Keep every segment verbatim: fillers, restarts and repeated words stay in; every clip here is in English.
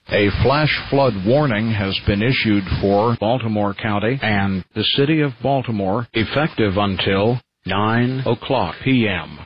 A flash flood warning has been issued for Baltimore County and the city of Baltimore, effective until nine o'clock p.m.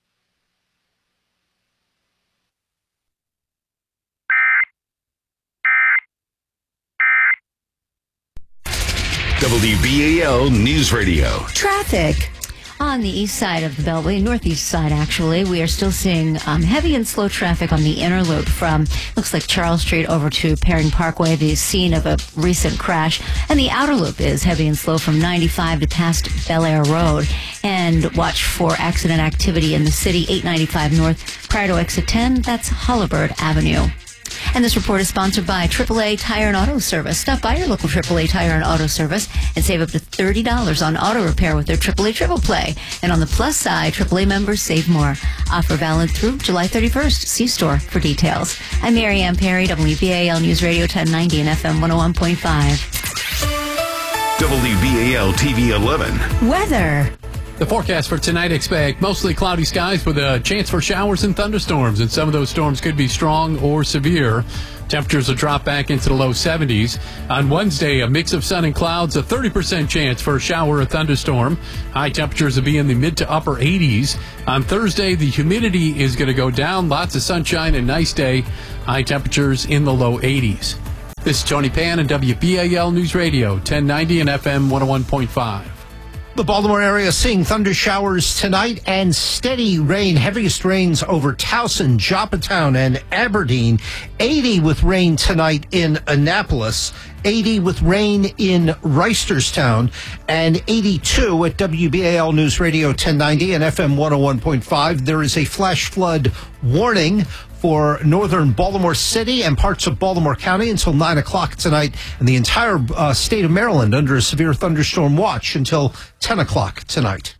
W B A L News Radio. Traffic. On the east side of the Beltway, northeast side actually, we are still seeing um, heavy and slow traffic on the inner loop from, looks like Charles Street over to Perring Parkway, the scene of a recent crash. And the outer loop is heavy and slow from ninety-five to past Bel Air Road. And watch for accident activity in the city, eight ninety-five north, prior to exit ten, that's Holabird Avenue. And this report is sponsored by triple A Tire and Auto Service. Stop by your local triple A Tire and Auto Service and save up to thirty dollars on auto repair with their triple A Triple Play. And on the plus side, triple A members save more. Offer valid through July thirty-first. See store for details. I'm Mary Ann Perry, W B A L News Radio ten ninety and F M one oh one point five. W B A L T V eleven. Weather. The forecast for tonight expect mostly cloudy skies with a chance for showers and thunderstorms, and some of those storms could be strong or severe. Temperatures will drop back into the low seventies. On Wednesday, a mix of sun and clouds, a thirty percent chance for a shower or thunderstorm. High temperatures will be in the mid to upper eighties. On Thursday, the humidity is going to go down. Lots of sunshine and nice day. High temperatures in the low eighties. This is Tony Pan and W B A L News Radio, ten ninety and F M one oh one point five. The Baltimore area seeing thunder showers tonight and steady rain. Heaviest rains over Towson, Joppatown, and Aberdeen. eighty with rain tonight in Annapolis. eighty with rain in Reisterstown. And eighty-two at W B A L News Radio ten ninety and F M one oh one point five. There is a flash flood warning for northern Baltimore City and parts of Baltimore County until nine o'clock tonight, and the entire uh, state of Maryland under a severe thunderstorm watch until ten o'clock tonight.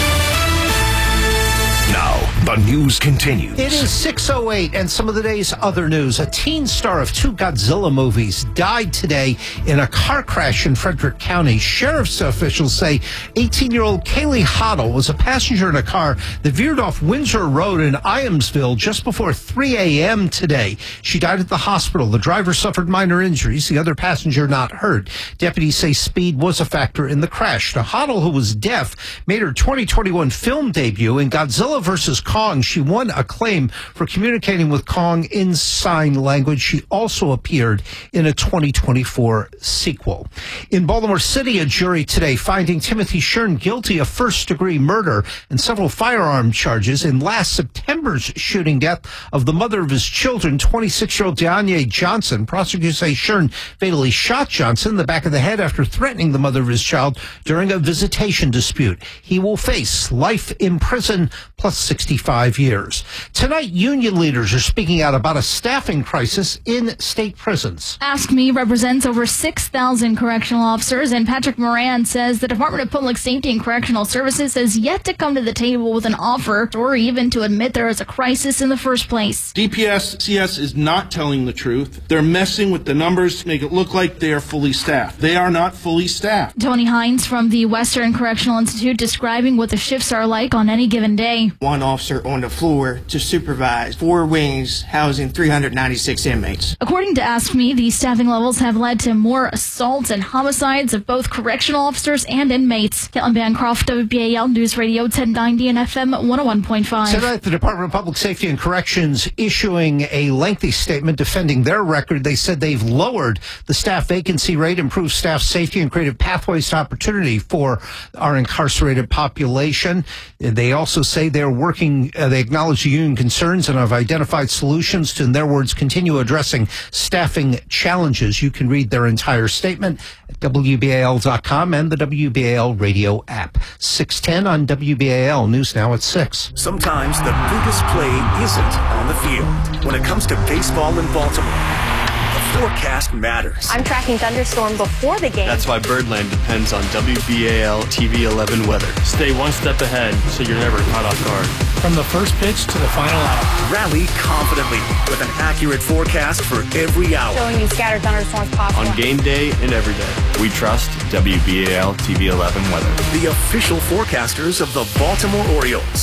Now, the news continues. It is six oh eight, and some of the day's other news. A teen star of two Godzilla movies died today in a car crash in Frederick County. Sheriff's officials say eighteen-year-old Kaylee Hoddle was a passenger in a car that veered off Windsor Road in Iamsville just before three a.m. today. She died at the hospital. The driver suffered minor injuries, the other passenger not hurt. Deputies say speed was a factor in the crash. Now, Hoddle, who was deaf, made her twenty twenty-one film debut in Godzilla versus Kong. She won acclaim for communicating with Kong in sign language. She also appeared in a twenty twenty-four sequel. In Baltimore City, a jury today finding Timothy Shern guilty of first-degree murder and several firearm charges in last September's shooting death of the mother of his children, twenty-six-year-old Deanya Johnson. Prosecutors say Shern fatally shot Johnson in the back of the head after threatening the mother of his child during a visitation dispute. He will face life in prison plus sixty-five years. Tonight, union leaders are speaking out about a staffing crisis in state prisons. Ask Me represents over six thousand correctional officers, and Patrick Moran says the Department of Public Safety and Correctional Services has yet to come to the table with an offer or even to admit there is a crisis in the first place. D P S C S is not telling the truth. They're messing with the numbers to make it look like they are fully staffed. They are not fully staffed. Tony Hines from the Western Correctional Institute describing what the shifts are like on any given day. One officer on the floor to supervise four wings housing three hundred ninety-six inmates. According to Ask Me, the staffing levels have led to more assaults and homicides of both correctional officers and inmates. Caitlin Bancroft, W B A L News Radio ten ninety and F M one oh one point five. Tonight, the Department of Public Safety and Corrections issuing a lengthy statement defending their record. They said they've lowered the staff vacancy rate, improved staff safety, and created pathways to opportunity for our incarcerated population. They also say they're working, uh, they acknowledge the union concerns and have identified solutions to, in their words, continue addressing staffing challenges. You can read their entire statement at W B A L dot com and the W B A L radio app. six ten on W B A L News Now at six. Sometimes the biggest play isn't on the field. When it comes to baseball in Baltimore, the forecast matters. I'm tracking thunderstorm before the game. That's why Birdland depends on W B A L T V eleven weather. Stay one step ahead so you're never caught off guard. From the first pitch to the final out. Rally confidently with an accurate forecast for every hour. Showing you scattered thunderstorms possible. On game day and every day, we trust W B A L T V eleven weather. The official forecasters of the Baltimore Orioles.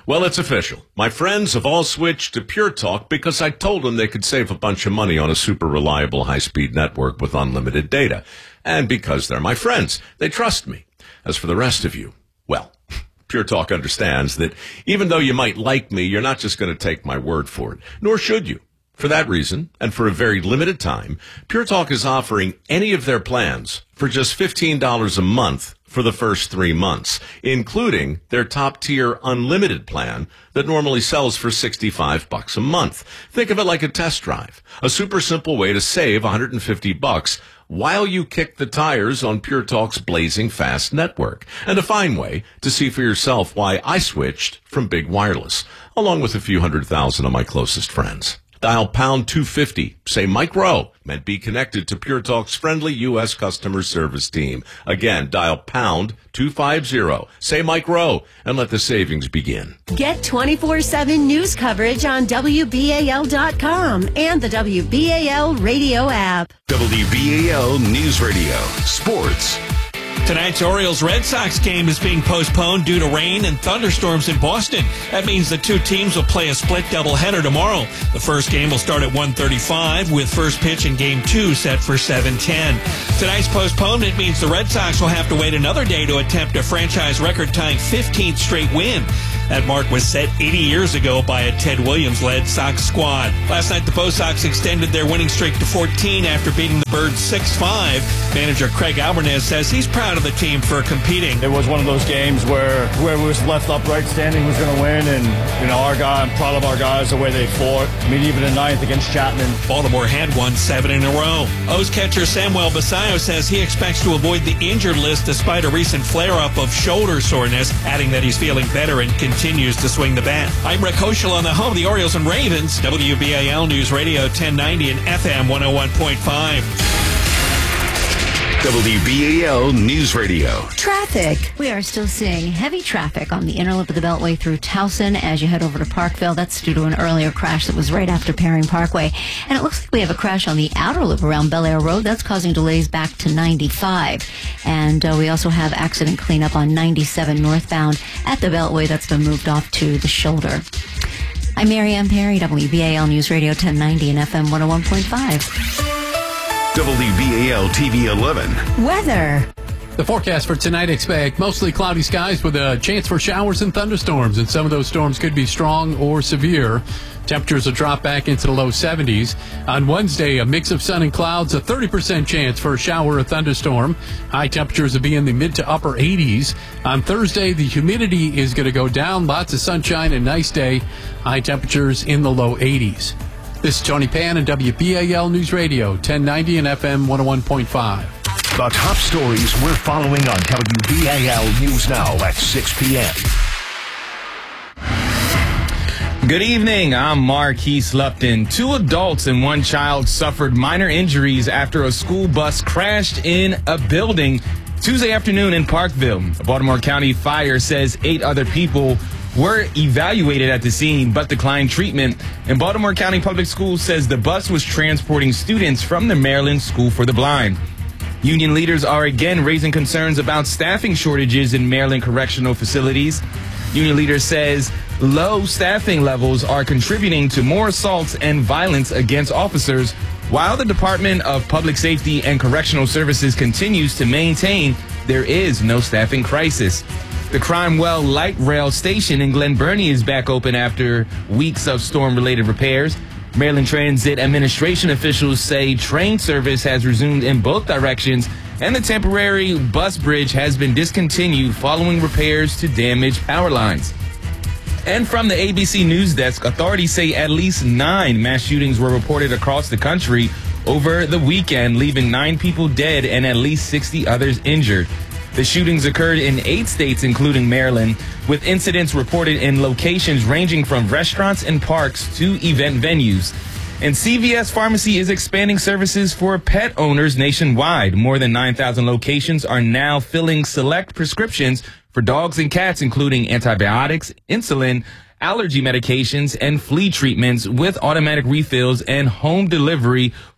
Well, it's official. My friends have all switched to Pure Talk because I told them they could save a bunch of money on a super reliable high-speed network with unlimited data. And because they're my friends, they trust me. As for the rest of you, well, Pure Talk understands that even though you might like me, you're not just going to take my word for it, nor should you. For that reason, and for a very limited time, Pure Talk is offering any of their plans for just fifteen dollars a month for the first three months, including their top-tier unlimited plan that normally sells for sixty-five bucks a month. Think of it like a test drive, a super simple way to save one hundred fifty bucks while you kick the tires on Pure Talk's blazing fast network, and a fine way to see for yourself why I switched from big wireless, along with a few hundred thousand of my closest friends. Dial pound two fifty, say Mike Rowe, and be connected to Pure Talk's friendly U S customer service team. Again, dial pound two fifty, say Mike Rowe, and let the savings begin. Get twenty-four seven news coverage on W B A L dot com and the W B A L radio app. W B A L News Radio, sports. Tonight's Orioles-Red Sox game is being postponed due to rain and thunderstorms in Boston. That means the two teams will play a split doubleheader tomorrow. The first game will start at one thirty-five with first pitch in game two set for seven ten. Tonight's postponement means the Red Sox will have to wait another day to attempt a franchise record-tying fifteenth straight win. That mark was set eighty years ago by a Ted Williams-led Sox squad. Last night, the Bo Sox extended their winning streak to fourteen after beating the Birds six five. Manager Craig Alvarez says he's proud of the team for competing. It was one of those games where whoever was left upright standing was going to win, and you know our guy, I'm proud of our guys, the way they fought. I mean, even in ninth against Chapman. Baltimore had won seven in a row. O's catcher Samuel Basayo says he expects to avoid the injured list despite a recent flare-up of shoulder soreness, adding that he's feeling better and continues to swing the bat. I'm Rick Hoschel on the home of the Orioles and Ravens, W B A L News Radio ten ninety and F M one oh one point five. W B A L News Radio. Traffic. We are still seeing heavy traffic on the inner lip of the Beltway through Towson as you head over to Parkville. That's due to an earlier crash that was right after Perring Parkway. And it looks like we have a crash on the outer loop around Bel Air Road. That's causing delays back to ninety-five. And uh, we also have accident cleanup on ninety-seven northbound at the Beltway. That's been moved off to the shoulder. I'm Mary Ann Perry, W B A L News Radio ten ninety and F M one oh one point five. W B A L T V eleven. Weather. The forecast for tonight, expect mostly cloudy skies with a chance for showers and thunderstorms, and some of those storms could be strong or severe. Temperatures will drop back into the low seventies. On Wednesday, a mix of sun and clouds, a thirty percent chance for a shower or thunderstorm. High temperatures will be in the mid to upper eighties. On Thursday, the humidity is going to go down. Lots of sunshine and nice day. High temperatures in the low eighties. This is Tony Pan and W B A L News Radio, ten ninety and F M one oh one point five. The top stories we're following on W B A L News Now at six p.m. Good evening. I'm Marquise Lupton. Two adults and one child suffered minor injuries after a school bus crashed in a building Tuesday afternoon in Parkville. A Baltimore County fire says eight other people were evaluated at the scene but declined treatment. And Baltimore County Public Schools says the bus was transporting students from the Maryland School for the Blind. Union leaders are again raising concerns about staffing shortages in Maryland correctional facilities. Union leader says low staffing levels are contributing to more assaults and violence against officers, while the Department of Public Safety and Correctional Services continues to maintain there is no staffing crisis. The Crimewell Light Rail Station in Glen Burnie is back open after weeks of storm-related repairs. Maryland Transit Administration officials say train service has resumed in both directions, and the temporary bus bridge has been discontinued following repairs to damaged power lines. And from the A B C News Desk, authorities say at least nine mass shootings were reported across the country over the weekend, leaving nine people dead and at least sixty others injured. The shootings occurred in eight states, including Maryland, with incidents reported in locations ranging from restaurants and parks to event venues. And C V S Pharmacy is expanding services for pet owners nationwide. More than nine thousand locations are now filling select prescriptions for dogs and cats, including antibiotics, insulin, allergy medications, and flea treatments with automatic refills and home delivery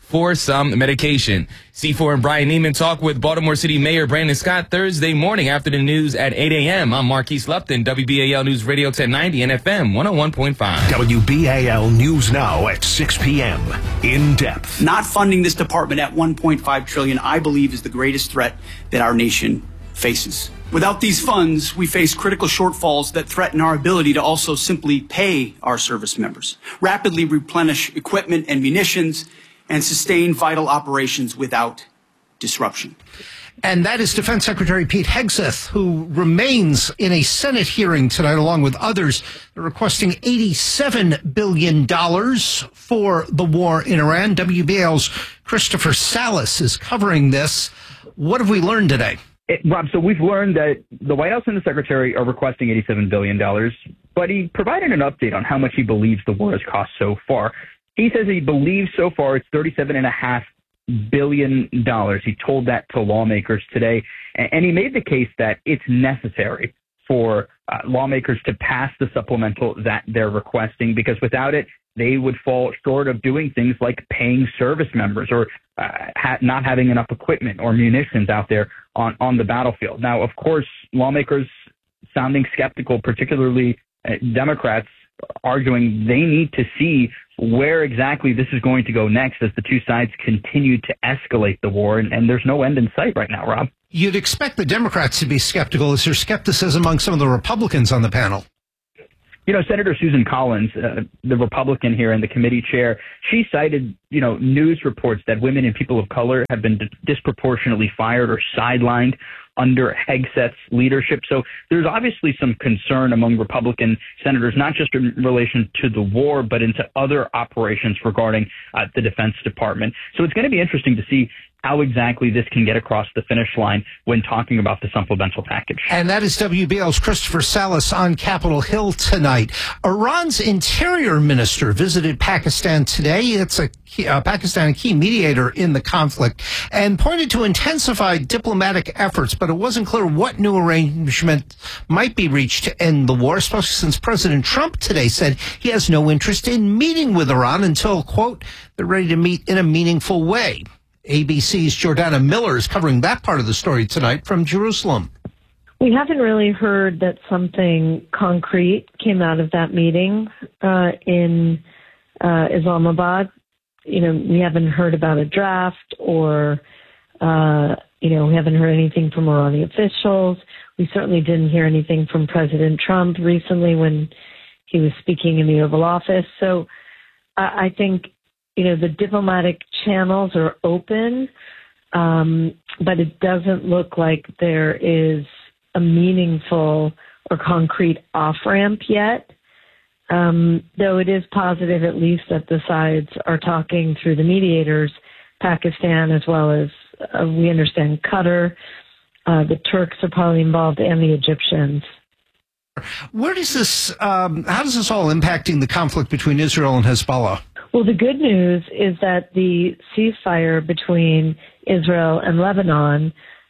for some medication. C four and Brian Neiman talk with Baltimore City Mayor Brandon Scott Thursday morning after the news at eight a.m. I'm Marquise Lupton, W B A L News Radio ten ninety and F M one oh one point five. W B A L News Now at six p.m. In depth. Not funding this department at one point five trillion dollars, I believe, is the greatest threat that our nation faces. Without these funds, we face critical shortfalls that threaten our ability to also simply pay our service members, rapidly replenish equipment and munitions, and sustain vital operations without disruption. And that is Defense Secretary Pete Hegseth, who remains in a Senate hearing tonight, along with others. They're requesting eighty-seven billion dollars for the war in Iran. W B A L's Christopher Salas is covering this. What have we learned today? It, Rob, so we've learned that the White House and the Secretary are requesting eighty-seven billion dollars, but he provided an update on how much he believes the war has cost so far. He says he believes so far it's thirty-seven point five billion dollars. He told that to lawmakers today, and he made the case that it's necessary for uh, lawmakers to pass the supplemental that they're requesting, because without it, they would fall short of doing things like paying service members or uh, ha- not having enough equipment or munitions out there on, on the battlefield. Now, of course, lawmakers sounding skeptical, particularly uh, Democrats, arguing they need to see where exactly this is going to go next as the two sides continue to escalate the war, and, and there's no end in sight right now, Rob. You'd expect the Democrats to be skeptical. Is there skepticism among some of the Republicans on the panel? You know, Senator Susan Collins, uh, the Republican here and the committee chair, she cited, you know, news reports that women and people of color have been d- disproportionately fired or sidelined under Hegseth's leadership. So there's obviously some concern among Republican senators, not just in relation to the war, but into other operations regarding uh, the Defense Department. So it's going to be interesting to see how exactly this can get across the finish line when talking about the supplemental package. And that is W B L's Christopher Salas on Capitol Hill tonight. Iran's interior minister visited Pakistan today. It's a key, uh, Pakistan, a key mediator in the conflict, and pointed to intensified diplomatic efforts, but it wasn't clear what new arrangement might be reached to end the war, especially since President Trump today said he has no interest in meeting with Iran until, quote, they're ready to meet in a meaningful way. A B C's Jordana Miller is covering that part of the story tonight from Jerusalem. We haven't really heard that something concrete came out of that meeting uh, in uh, Islamabad. You know, we haven't heard about a draft or, uh, you know, we haven't heard anything from Iranian officials. We certainly didn't hear anything from President Trump recently when he was speaking in the Oval Office. So I, I think, you know, the diplomatic channels are open, um, but it doesn't look like there is a meaningful or concrete off-ramp yet, um, though it is positive at least that the sides are talking through the mediators, Pakistan as well as, uh, we understand, Qatar. Uh, the Turks are probably involved, and the Egyptians. Where does this, um, how does this all impacting the conflict between Israel and Hezbollah? Well, the good news is that the ceasefire between Israel and Lebanon,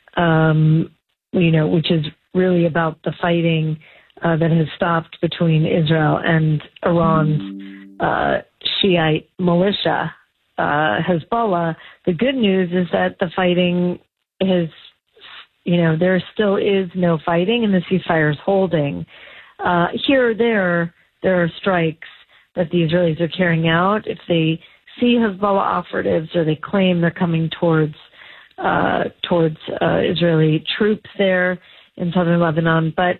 um, you know, which is really about the fighting uh, that has stopped between Israel and Iran's uh, Shiite militia, uh, Hezbollah. The good news is that the fighting has, you know, there still is no fighting and the ceasefire is holding. Uh, here or there, there are strikes that the Israelis are carrying out. If they see Hezbollah operatives or they claim they're coming towards uh, towards uh, Israeli troops there in southern Lebanon, but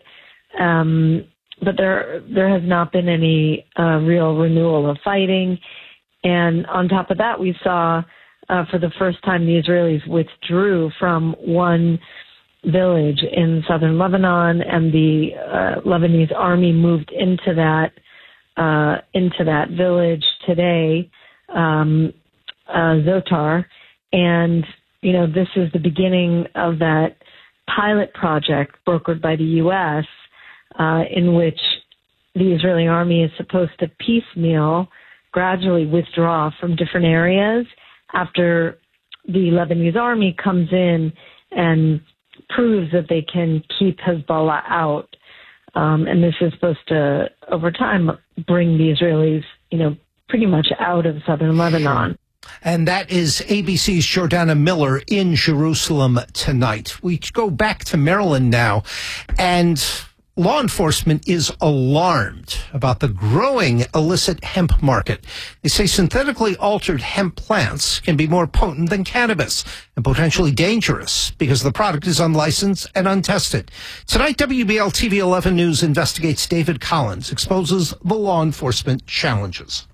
um, but there there has not been any uh, real renewal of fighting. And on top of that, we saw uh, for the first time the Israelis withdrew from one village in southern Lebanon, and the uh, Lebanese army moved into that. Uh, into that village today, um, uh, Zotar. And, you know, this is the beginning of that pilot project brokered by the U S, uh, in which the Israeli army is supposed to piecemeal, gradually withdraw from different areas after the Lebanese army comes in and proves that they can keep Hezbollah out. Um, and this is supposed to, over time, bring the Israelis, you know, pretty much out of southern Lebanon. And that is A B C's Jordana Miller in Jerusalem tonight. We go back to Maryland now, and law enforcement is alarmed about the growing illicit hemp market. They say synthetically altered hemp plants can be more potent than cannabis and potentially dangerous because the product is unlicensed and untested. Tonight, W B L T V eleven News investigates. David Collins exposes the law enforcement challenges.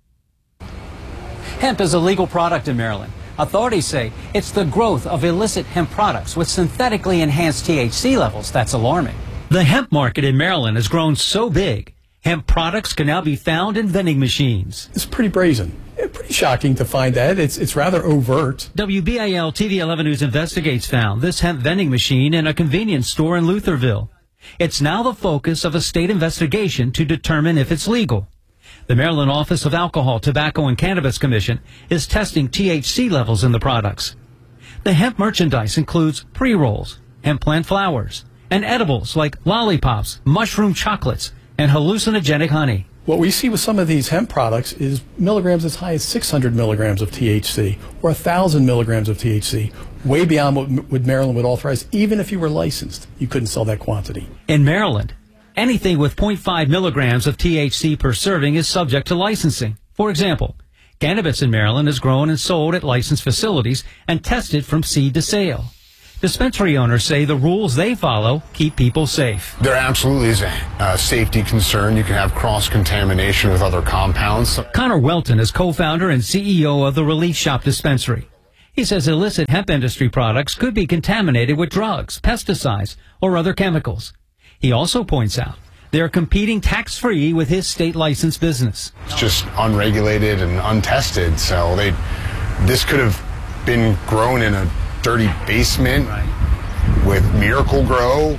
Hemp is a legal product in Maryland. Authorities say it's the growth of illicit hemp products with synthetically enhanced T H C levels that's alarming. The hemp market in Maryland has grown so big, hemp products can now be found in vending machines. It's pretty brazen. Pretty shocking to find that. It's it's rather overt. W B A L T V eleven News Investigates found this hemp vending machine in a convenience store in Lutherville. It's now the focus of a state investigation to determine if it's legal. The Maryland Office of Alcohol, Tobacco, and Cannabis Commission is testing T H C levels in the products. The hemp merchandise includes pre-rolls, hemp plant flowers, and edibles like lollipops, mushroom chocolates, and hallucinogenic honey. What we see with some of these hemp products is milligrams as high as six hundred milligrams of T H C or one thousand milligrams of T H C, way beyond what, what Maryland would authorize. Even if you were licensed, you couldn't sell that quantity. In Maryland, anything with zero point five milligrams of T H C per serving is subject to licensing. For example, cannabis in Maryland is grown and sold at licensed facilities and tested from seed to sale. Dispensary owners say the rules they follow keep people safe. There absolutely is a uh, safety concern. You can have cross-contamination with other compounds. Connor Welton is co-founder and C E O of the Relief Shop Dispensary. He says illicit hemp industry products could be contaminated with drugs, pesticides, or other chemicals. He also points out they're competing tax-free with his state-licensed business. It's just unregulated and untested, so they this could have been grown in a dirty basement with Miracle-Gro,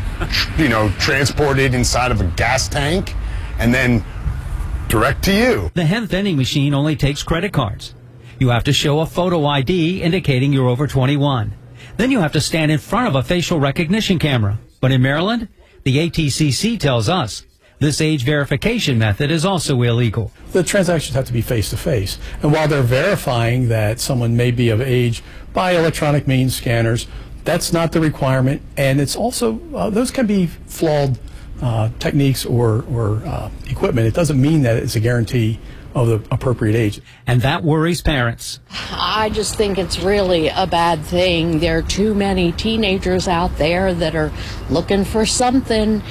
you know, transported inside of a gas tank, and then direct to you. The hemp vending machine only takes credit cards. You have to show a photo I D indicating you're over twenty-one. Then you have to stand in front of a facial recognition camera. But in Maryland, the A T C C tells us this age verification method is also illegal. The transactions have to be face-to-face. And while they're verifying that someone may be of age by electronic means, scanners, that's not the requirement. And it's also, uh, those can be flawed uh, techniques or, or uh, equipment. It doesn't mean that it's a guarantee of the appropriate age. And that worries parents. I just think it's really a bad thing. There are too many teenagers out there that are looking for something,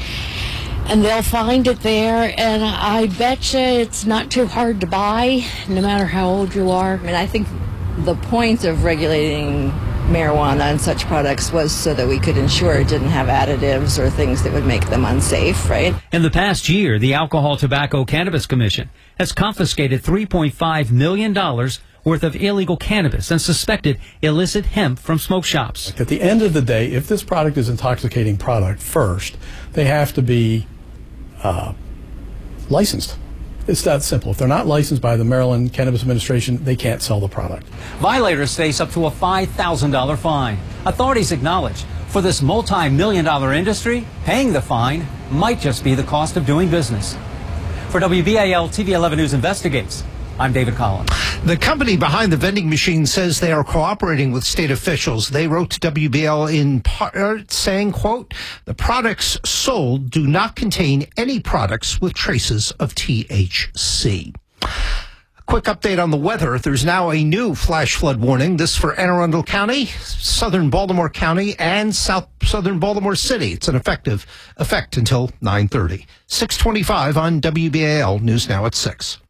and they'll find it there, and I bet you it's not too hard to buy, no matter how old you are. I mean, I think the point of regulating marijuana and such products was so that we could ensure it didn't have additives or things that would make them unsafe, right? In the past year, the Alcohol, Tobacco, Cannabis Commission has confiscated three point five million dollars worth of illegal cannabis and suspected illicit hemp from smoke shops. At the end of the day, if this product is an intoxicating product, first, they have to be uh, licensed. It's that simple. If they're not licensed by the Maryland Cannabis Administration, they can't sell the product. Violators face up to a five thousand dollars fine. Authorities acknowledge for this multi-million dollar industry, paying the fine might just be the cost of doing business. For W B A L T V eleven News Investigates, I'm David Collins. The company behind the vending machine says they are cooperating with state officials. They wrote to W B L in part saying, quote, the products sold do not contain any products with traces of T H C. Quick update on the weather. There's now a new flash flood warning. This for Anne Arundel County, southern Baltimore County, and south southern Baltimore City. It's an effective effect until nine thirty. six twenty-five on W B A L News Now at six.